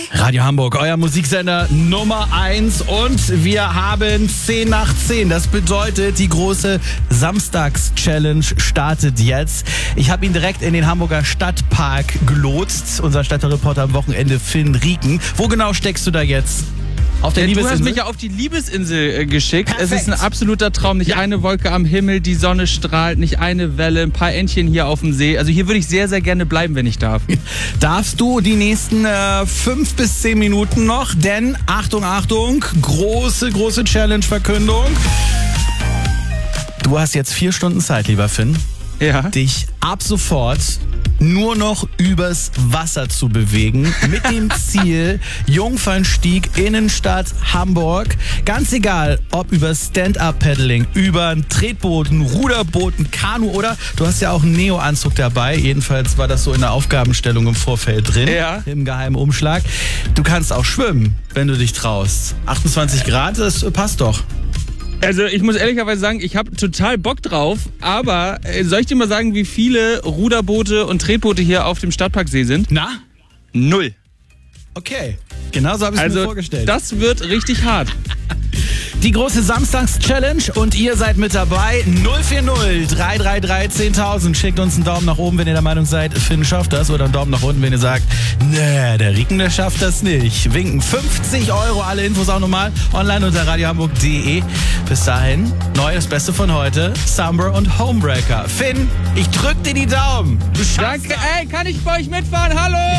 Radio Hamburg, euer Musiksender Nummer 1 und wir haben 10 nach 10. Das bedeutet, die große Samstags-Challenge startet jetzt. Ich habe ihn direkt in den Hamburger Stadtpark gelotst. Unser Stadtreporter am Wochenende, Finn Rieken. Wo genau steckst du da jetzt? Auf der Liebesinsel? Du hast mich ja auf die Liebesinsel geschickt. Perfekt. Es ist ein absoluter Traum. Nicht eine Wolke am Himmel, die Sonne strahlt, nicht eine Welle, ein paar Entchen hier auf dem See. Also hier würde ich sehr, sehr gerne bleiben, wenn ich darf. Darfst du die nächsten 5 bis 10 Minuten noch? Denn, Achtung, Achtung, große Challenge-Verkündung. Du hast jetzt 4 Stunden Zeit, lieber Finn, dich ab sofort nur noch übers Wasser zu bewegen, mit dem Ziel Jungfernstieg, Innenstadt Hamburg. Ganz egal, ob über Stand-Up-Paddling, über ein Tretboot, ein Ruderboot, ein Kanu oder du hast ja auch einen Neo-Anzug dabei. Jedenfalls war das so in der Aufgabenstellung im Vorfeld drin, im geheimen Umschlag. Du kannst auch schwimmen, wenn du dich traust. 28 Grad, das passt doch. Also ich muss ehrlicherweise sagen, ich habe total Bock drauf, aber soll ich dir mal sagen, wie viele Ruderboote und Tretboote hier auf dem Stadtparksee sind? Na? 0. Okay, genau so habe ich es mir vorgestellt. Das wird richtig hart. Die große Samstags-Challenge und ihr seid mit dabei. 040 333 10.000. Schickt uns einen Daumen nach oben, wenn ihr der Meinung seid, Finn schafft das. Oder einen Daumen nach unten, wenn ihr sagt, nee, der Rieken, der schafft das nicht. Winken 50 €. Alle Infos auch nochmal online unter radiohamburg.de. Bis dahin, neu das Beste von heute. Summer und Homebreaker. Finn, ich drück dir die Daumen. Du schaffst das. Danke, kann ich bei euch mitfahren? Hallo!